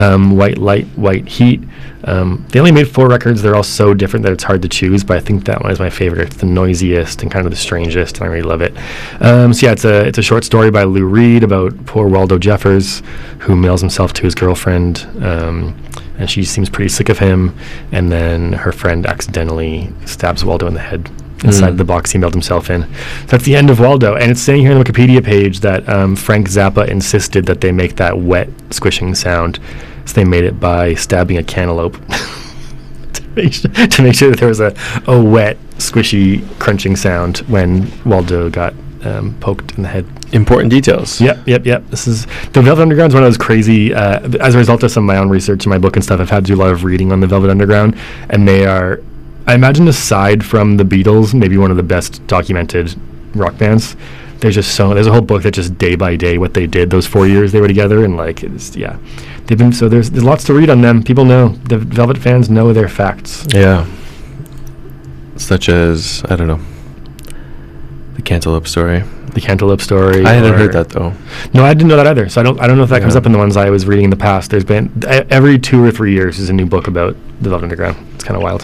White Light, White Heat. They only made 4 records. They're all so different that it's hard to choose, but I think that one is my favorite. It's the noisiest and kind of the strangest, and I really love it. So yeah, it's a short story by Lou Reed about poor Waldo Jeffers, who mails himself to his girlfriend, and she seems pretty sick of him, and then her friend accidentally stabs Waldo in the head inside the box he mailed himself in. So that's the end of Waldo, and it's saying here on the Wikipedia page that Frank Zappa insisted that they make that wet squishing sound, so they made it by stabbing a cantaloupe to make sure that there was a wet, squishy, crunching sound when Waldo got poked in the head. Important details. Yep. This is the Velvet Underground is one of those crazy. As a result of some of my own research in my book and stuff, I've had to do a lot of reading on the Velvet Underground, and they are, I imagine, aside from the Beatles, maybe one of the best documented rock bands. There's a whole book that just day by day what they did those 4 years they were together, and like they've been, so there's lots to read on them. People know, the Velvet fans know their facts. Yeah, such as, I don't know, the Cantaloupe Story. The Cantaloupe Story. I hadn't heard that though. No, I didn't know that either. So I don't know if that comes up in the ones I was reading in the past. There's been every 2 or 3 years is a new book about the Velvet Underground. It's kind of wild.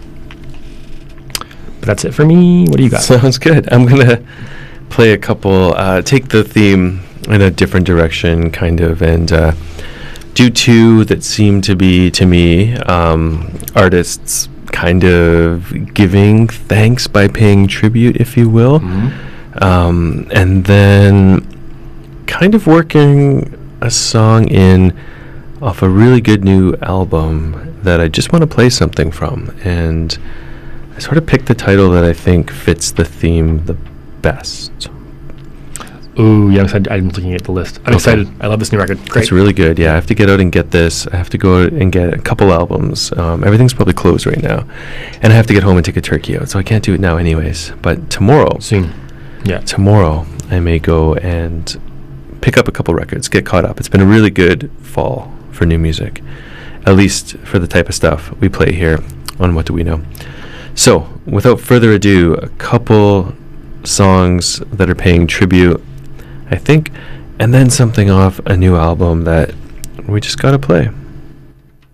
But that's it for me. What do you got? Sounds good. I'm gonna play a couple. Take the theme in a different direction, kind of, and do 2 that seem to be, to me, artists kind of giving thanks by paying tribute, if you will. And then kind of working a song in off a really good new album that I just want to play something from, and I sort of picked the title that I think fits the theme the best. Ooh, yeah, I'm looking at the list. I'm excited. I love this new record. Great. It's really good. Yeah, I have to get out and get this. I have to go out and get a couple albums. Everything's probably closed right now, and I have to get home and take a turkey out, so I can't do it now anyways. But tomorrow, soon. Yeah. Tomorrow, I may go and pick up a couple records, get caught up. It's been a really good fall for new music, at least for the type of stuff we play here on What Do We Know. So, without further ado, a couple songs that are paying tribute, I think, and then something off a new album that we just gotta play.